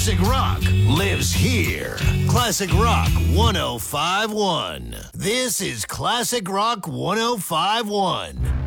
Classic rock lives here. Classic Rock 1051. This is Classic Rock 1051.